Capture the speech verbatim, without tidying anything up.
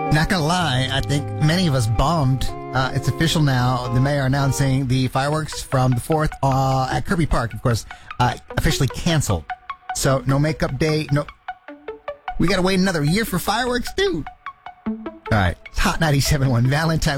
Not gonna lie, I think many of us bummed. Uh, it's official now. The mayor announcing the fireworks from the fourth uh, at Kirby Park, of course, uh, officially canceled. So no makeup day. No, we gotta wait another year for fireworks, dude. All right, it's Hot ninety-seven point one Valentine.